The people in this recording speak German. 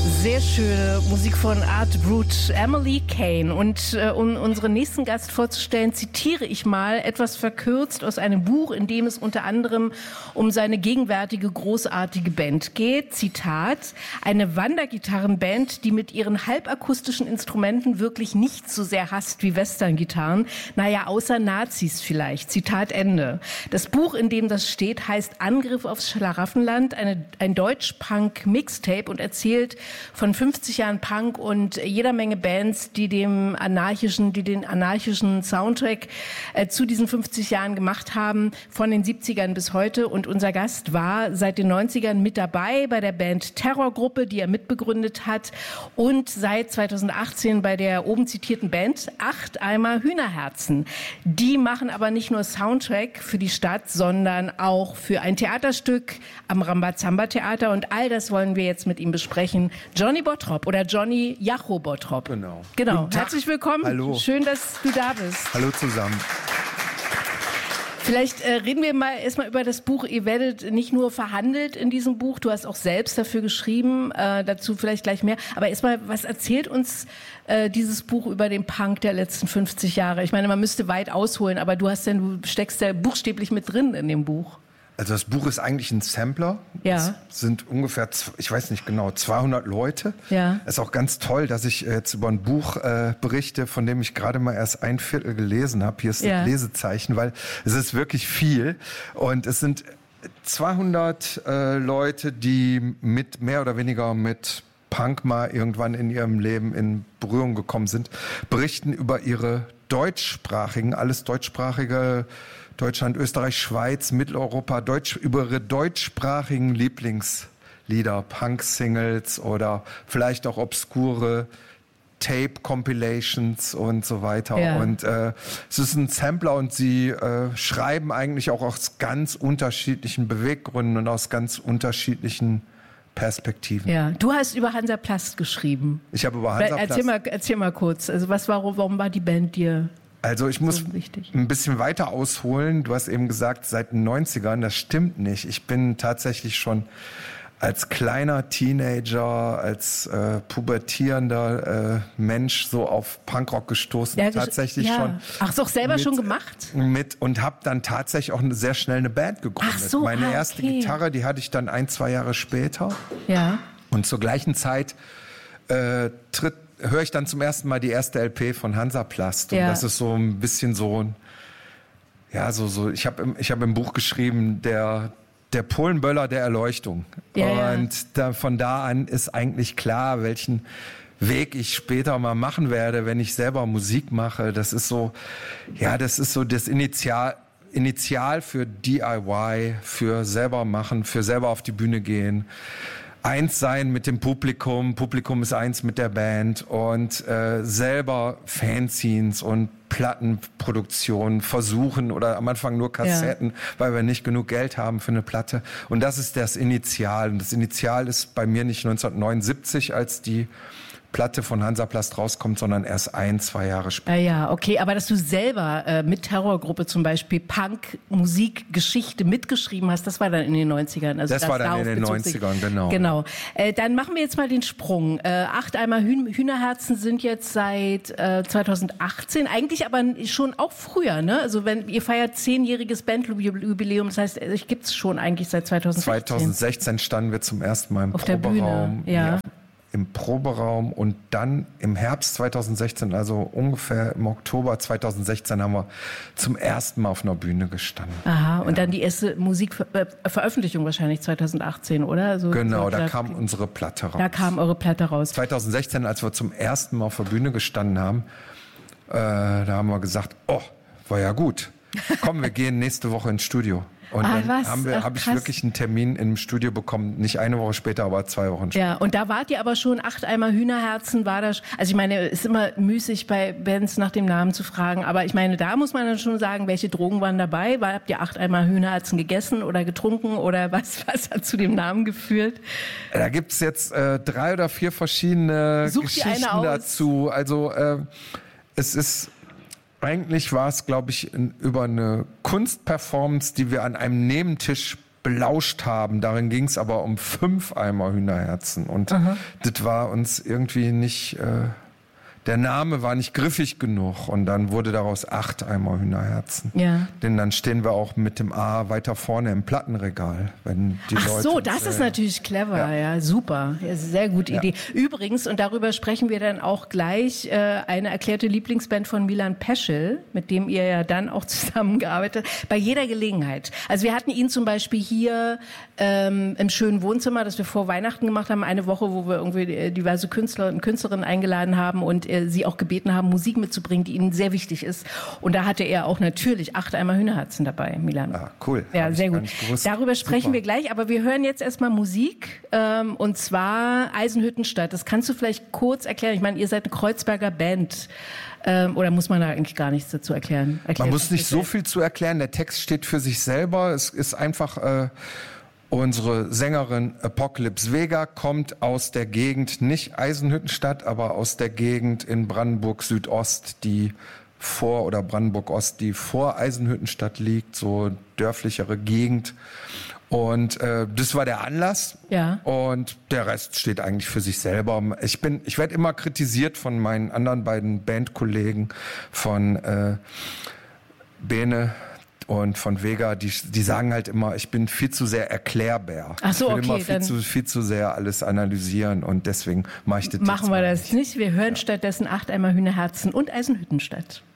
Sehr schöne Musik von Art Brut, Emily Kane. Und um unseren nächsten Gast vorzustellen, zitiere ich mal etwas verkürzt aus einem Buch, in dem es unter anderem um seine gegenwärtige großartige Band geht. Zitat: Eine Wandergitarrenband, die mit ihren halbakustischen Instrumenten wirklich nicht so sehr hasst wie Westerngitarren. Naja, außer Nazis vielleicht. Zitat Ende. Das Buch, in dem das steht, heißt Angriff aufs Schlaraffenland, ein Deutsch-Punk-Mixtape und erzählt von 50 Jahren Punk und jeder Menge Bands, die den anarchischen Soundtrack zu diesen 50 Jahren gemacht haben, von den 70ern bis heute. Und unser Gast war seit den 90ern mit dabei bei der Band Terrorgruppe, die er mitbegründet hat, und seit 2018 bei der oben zitierten Band 8 Eimer Hühnerherzen. Die machen aber nicht nur Soundtrack für die Stadt, sondern auch für ein Theaterstück am Rambazamba-Theater. Und all das wollen wir jetzt mit ihm besprechen. Johnny Bottrop oder Johnny Jacho Bottrop. Genau. Herzlich willkommen. Hallo. Schön, dass du da bist. Hallo zusammen. Vielleicht reden wir mal erstmal über das Buch. Ihr werdet nicht nur verhandelt in diesem Buch, du hast auch selbst dafür geschrieben, dazu vielleicht gleich mehr. Aber erstmal, was erzählt uns dieses Buch über den Punk der letzten 50 Jahre? Ich meine, man müsste weit ausholen, aber du steckst ja buchstäblich mit drin in dem Buch. Also das Buch ist eigentlich ein Sampler. Ja. Es sind ungefähr, ich weiß nicht genau, 200 Leute. Ja. Es ist auch ganz toll, dass ich jetzt über ein Buch berichte, von dem ich gerade mal erst ein Viertel gelesen habe. Hier ist das Lesezeichen, weil es ist wirklich viel. Und es sind 200 Leute, die mit mehr oder weniger mit Punk mal irgendwann in ihrem Leben in Berührung gekommen sind, berichten über ihre alles deutschsprachige Deutschland, Österreich, Schweiz, Mitteleuropa, über ihre deutschsprachigen Lieblingslieder, Punk-Singles oder vielleicht auch obskure Tape-Compilations und so weiter. Ja. Und es ist ein Sampler und sie schreiben eigentlich auch aus ganz unterschiedlichen Beweggründen und aus ganz unterschiedlichen Perspektiven. Ja, du hast über Hansaplast geschrieben. Ich habe über Hansaplast. Erzähl mal kurz. Also warum war die Band dir? Also ich muss ein bisschen weiter ausholen. Du hast eben gesagt, seit den 90ern, das stimmt nicht. Ich bin tatsächlich schon als kleiner Teenager, als pubertierender Mensch so auf Punkrock gestoßen. Ja, tatsächlich schon. Ach, ist auch selber schon gemacht? Und habe dann tatsächlich auch sehr schnell eine Band gegründet. Ach so, Meine erste Gitarre, die hatte ich dann 1-2 Jahre später. Ja. Und zur gleichen Zeit höre ich dann zum ersten Mal die erste LP von Hansaplast. Und das ist so ein bisschen so, ich habe im Buch geschrieben, der Polenböller der Erleuchtung. Ja, und von da an ist eigentlich klar, welchen Weg ich später mal machen werde, wenn ich selber Musik mache. Das ist so das Initial für DIY, für selber machen, für selber auf die Bühne gehen. Eins sein mit dem Publikum ist eins mit der Band und selber Fanzines und Plattenproduktionen versuchen oder am Anfang nur Kassetten, weil wir nicht genug Geld haben für eine Platte. Und das ist das Initial. Und das Initial ist bei mir nicht 1979, als die Platte von Hansaplast rauskommt, sondern erst 1-2 Jahre später. Ja, okay, aber dass du selber mit Terrorgruppe zum Beispiel Punk-Musikgeschichte mitgeschrieben hast, das war dann in den 90ern. Also das war dann in den 90ern, genau. Genau. Dann machen wir jetzt mal den Sprung. 8 Eimer Hühnerherzen sind jetzt seit 2018, eigentlich aber schon auch früher, ne? Also ihr feiert 10-jähriges Bandjubiläum, das heißt, euch gibt's schon eigentlich seit 2016. 2016 standen wir zum ersten Mal im auf Proberaum. Der Bühne, ja. Im Proberaum und dann im Herbst 2016, also ungefähr im Oktober 2016, haben wir zum ersten Mal auf einer Bühne gestanden. Aha, und dann die erste Musikveröffentlichung wahrscheinlich 2018, oder? Also genau, da kam unsere Platte raus. Da kam eure Platte raus. 2016, als wir zum ersten Mal auf der Bühne gestanden haben, da haben wir gesagt, war ja gut. Komm, wir gehen nächste Woche ins Studio. Und dann habe ich wirklich einen Termin im Studio bekommen, nicht eine Woche später, aber 2 Wochen später. Ja, und da wart ihr aber schon 8 Eimer Hühnerherzen, war das, also ich meine, es ist immer müßig bei Bands nach dem Namen zu fragen, aber ich meine, da muss man dann schon sagen, welche Drogen waren dabei? Habt ihr 8 Eimer Hühnerherzen gegessen oder getrunken oder was hat zu dem Namen geführt? Da gibt's jetzt 3 oder 4 verschiedene Geschichten dazu. Also eigentlich war es, glaube ich, über eine Kunstperformance, die wir an einem Nebentisch belauscht haben. Darin ging es aber um 5 Eimer Hühnerherzen. Und das war uns irgendwie nicht... Der Name war nicht griffig genug und dann wurde daraus 8 Eimer Hühnerherzen. Ja. Denn dann stehen wir auch mit dem A weiter vorne im Plattenregal, wenn die Leute... Ach so, das ist natürlich clever, ja super. Ja, sehr gute Idee. Übrigens, und darüber sprechen wir dann auch gleich, eine erklärte Lieblingsband von Milan Peschel, mit dem ihr ja dann auch zusammengearbeitet habt, bei jeder Gelegenheit. Also wir hatten ihn zum Beispiel hier im schönen Wohnzimmer, das wir vor Weihnachten gemacht haben, eine Woche, wo wir irgendwie diverse Künstler und Künstlerinnen eingeladen haben und sie auch gebeten haben, Musik mitzubringen, die ihnen sehr wichtig ist. Und da hatte er auch natürlich 8 Eimer Hühnerherzen dabei, Milan. Ah, cool. Ja, sehr gut. Darüber sprechen wir gleich, aber wir hören jetzt erstmal Musik, und zwar Eisenhüttenstadt. Das kannst du vielleicht kurz erklären. Ich meine, ihr seid eine Kreuzberger Band. Oder muss man da eigentlich gar nichts dazu erklären? Man muss nicht so viel zu erklären. Der Text steht für sich selber. Es ist einfach... Unsere Sängerin Apocalypse Vega kommt aus der Gegend, nicht Eisenhüttenstadt, aber aus der Gegend in Brandenburg Südost, Brandenburg Ost, die vor Eisenhüttenstadt liegt, so dörflichere Gegend. Und das war der Anlass. Ja. Und der Rest steht eigentlich für sich selber. Ich werde immer kritisiert von meinen anderen beiden Bandkollegen, von Bene und von Vega, die sagen halt immer, ich bin viel zu sehr erklärbar. Ach so, ich will immer viel zu sehr alles analysieren und deswegen mache ich das. Machen wir das nicht. Wir hören stattdessen 8 Eimer Hühnerherzen und Eisenhüttenstadt.